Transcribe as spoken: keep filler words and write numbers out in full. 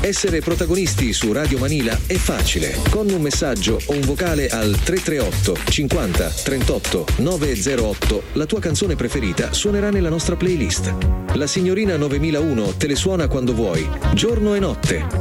Essere protagonisti su Radio Manila è facile. Con un messaggio o un vocale al tre tre otto cinquanta trentotto novecentootto la tua canzone preferita suonerà nella nostra playlist. La signorina novemilauno te le suona quando vuoi, giorno e notte.